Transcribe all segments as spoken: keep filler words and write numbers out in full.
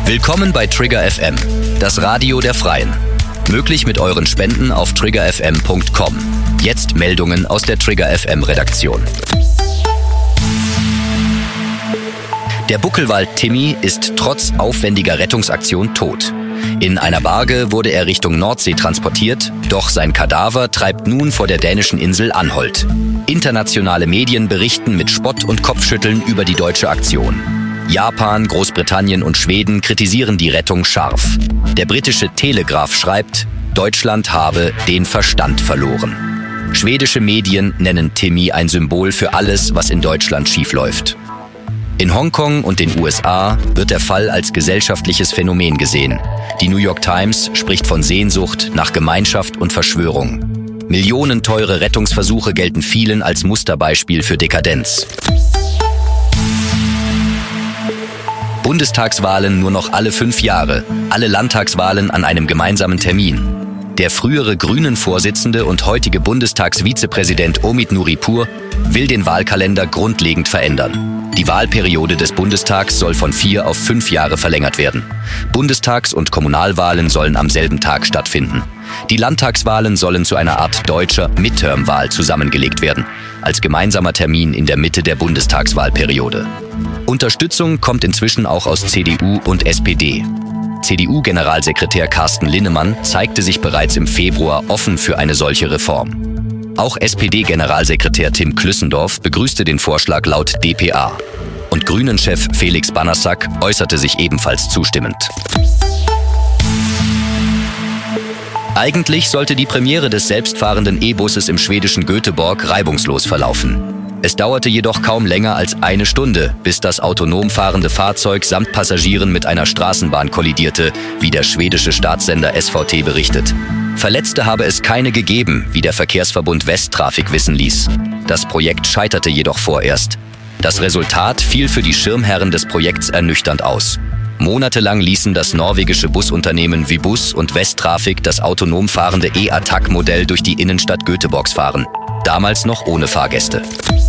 Willkommen bei Trigger F M, das Radio der Freien. Möglich mit euren Spenden auf trigger f m punkt com. Jetzt Meldungen aus der Trigger F M Redaktion. Der Buckelwald Timmy ist trotz aufwendiger Rettungsaktion tot. In einer Barge wurde er Richtung Nordsee transportiert, doch sein Kadaver treibt nun vor der dänischen Insel Anholt. Internationale Medien berichten mit Spott und Kopfschütteln über die deutsche Aktion. Japan, Großbritannien und Schweden kritisieren die Rettung scharf. Der britische Telegraph schreibt, Deutschland habe den Verstand verloren. Schwedische Medien nennen Timmy ein Symbol für alles, was in Deutschland schiefläuft. In Hongkong und den U S A wird der Fall als gesellschaftliches Phänomen gesehen. Die New York Times spricht von Sehnsucht nach Gemeinschaft und Verschwörung. Millionenteure Rettungsversuche gelten vielen als Musterbeispiel für Dekadenz. Bundestagswahlen nur noch alle fünf Jahre, alle Landtagswahlen an einem gemeinsamen Termin. Der frühere Grünen-Vorsitzende und heutige Bundestagsvizepräsident Omid Nuripur will den Wahlkalender grundlegend verändern. Die Wahlperiode des Bundestags soll von vier auf fünf Jahre verlängert werden. Bundestags- und Kommunalwahlen sollen am selben Tag stattfinden. Die Landtagswahlen sollen zu einer Art deutscher Midterm-Wahl zusammengelegt werden, als gemeinsamer Termin in der Mitte der Bundestagswahlperiode. Unterstützung kommt inzwischen auch aus C D U und S P D. C D U-Generalsekretär Carsten Linnemann zeigte sich bereits im Februar offen für eine solche Reform. Auch S P D-Generalsekretär Tim Klüssendorf begrüßte den Vorschlag laut D P A. Und Grünen-Chef Felix Banassack äußerte sich ebenfalls zustimmend. Eigentlich sollte die Premiere des selbstfahrenden E-Busses im schwedischen Göteborg reibungslos verlaufen. Es dauerte jedoch kaum länger als eine Stunde, bis das autonom fahrende Fahrzeug samt Passagieren mit einer Straßenbahn kollidierte, wie der schwedische Staatssender S V T berichtet. Verletzte habe es keine gegeben, wie der Verkehrsverbund Westtrafik wissen ließ. Das Projekt scheiterte jedoch vorerst. Das Resultat fiel für die Schirmherren des Projekts ernüchternd aus. Monatelang ließen das norwegische Busunternehmen Vibus und Westtrafik das autonom fahrende E-Attack-Modell durch die Innenstadt Göteborgs fahren. Damals noch ohne Fahrgäste.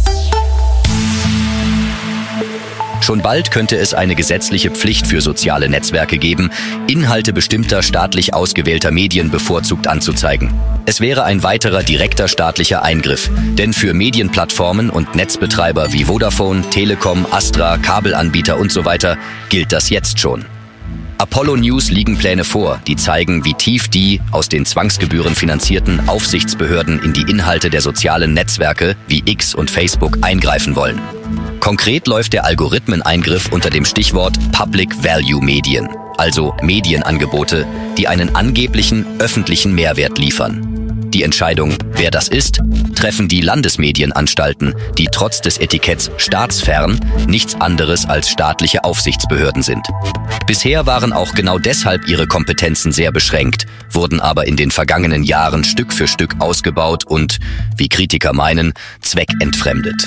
Schon bald könnte es eine gesetzliche Pflicht für soziale Netzwerke geben, Inhalte bestimmter staatlich ausgewählter Medien bevorzugt anzuzeigen. Es wäre ein weiterer direkter staatlicher Eingriff, denn für Medienplattformen und Netzbetreiber wie Vodafone, Telekom, Astra, Kabelanbieter und so weiter gilt das jetzt schon. Apollo News liegen Pläne vor, die zeigen, wie tief die aus den Zwangsgebühren finanzierten Aufsichtsbehörden in die Inhalte der sozialen Netzwerke wie X und Facebook eingreifen wollen. Konkret läuft der Algorithmeneingriff unter dem Stichwort Public Value Medien, also Medienangebote, die einen angeblichen öffentlichen Mehrwert liefern. Die Entscheidung, wer das ist, treffen die Landesmedienanstalten, die trotz des Etiketts staatsfern nichts anderes als staatliche Aufsichtsbehörden sind. Bisher waren auch genau deshalb ihre Kompetenzen sehr beschränkt, wurden aber in den vergangenen Jahren Stück für Stück ausgebaut und, wie Kritiker meinen, zweckentfremdet.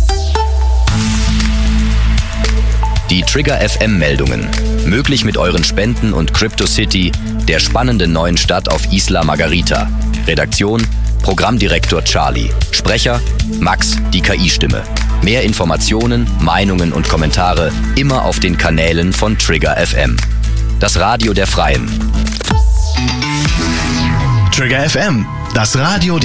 Die Trigger F M-Meldungen. Möglich mit euren Spenden und Crypto City, der spannenden neuen Stadt auf Isla Margarita. Redaktion: Programmdirektor Charlie. Sprecher: Max, die K I-Stimme. Mehr Informationen, Meinungen und Kommentare immer auf den Kanälen von Trigger F M. Das Radio der Freien. Trigger F M, das Radio